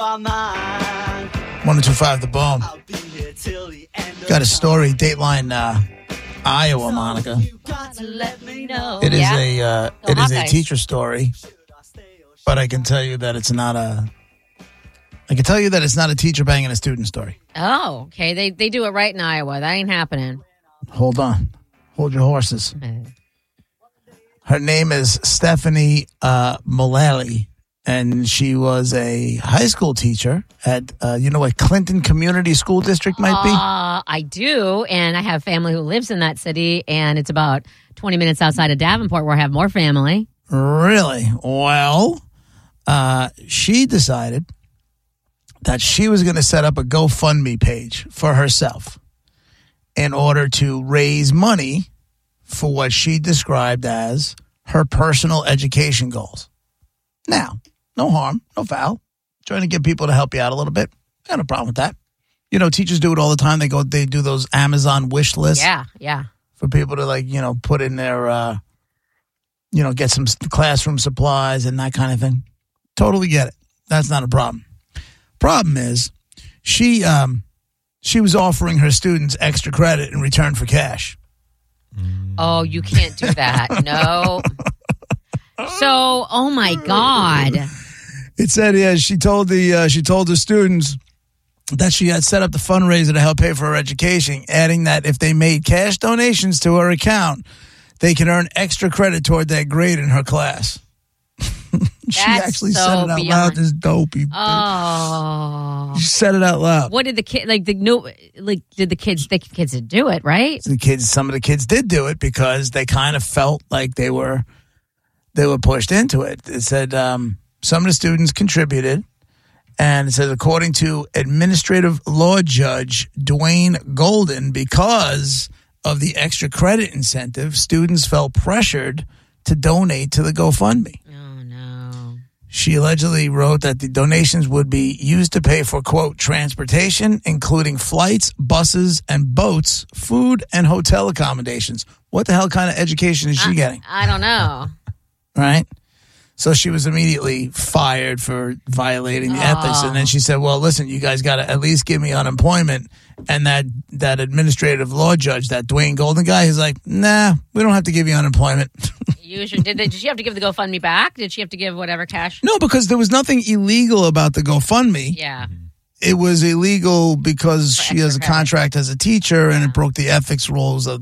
102.5 The Bomb. Got a story, Dateline, Iowa, Monica. It is a teacher story, but I can tell you that it's not a teacher banging a student story. Oh, okay. They do it right in Iowa. That ain't happening. Hold on. Hold your horses. Her name is Stephanie Mullally, and she was a high school teacher at, you know what Clinton Community School District might be? I do, and I have family who lives in that city, and it's about 20 minutes outside of Davenport where I have more family. Really? Well, she decided that she was going to set up a GoFundMe page for herself in order to raise money for what she described as her personal education goals. Now, no harm, no foul. Trying to get people to help you out a little bit. Got no problem with that. You know, teachers do it all the time. They do those Amazon wish lists. Yeah. For people to put in their, get some classroom supplies and that kind of thing. Totally get it. That's not a problem. Problem is, she was offering her students extra credit in return for cash. Oh, you can't do that. No. So, oh my God. It said, she told the students that she had set up the fundraiser to help pay for her education, adding that if they made cash donations to her account, they can earn extra credit toward that grade in her class. She actually said it out loud. This dopey. Oh, she said it out loud. What did the kid Did the kids think kids would do it? Right? Some of the kids did do it because they kind of felt like they were pushed into it. It said some of the students contributed, and it says according to administrative law judge Dwayne Golden, because of the extra credit incentive, students felt pressured to donate to the GoFundMe. She allegedly wrote that the donations would be used to pay for, quote, transportation, including flights, buses, and boats, food, and hotel accommodations. What the hell kind of education is she getting? I don't know. Right? So she was immediately fired for violating the ethics. And then she said, well, listen, you guys got to at least give me unemployment. And that administrative law judge, that Dwayne Golden guy, he's like, nah, we don't have to give you unemployment. Did she have to give the GoFundMe back? Did she have to give whatever cash? No, because there was nothing illegal about the GoFundMe. Yeah. It was illegal because she has a contract as a teacher and it broke the ethics rules of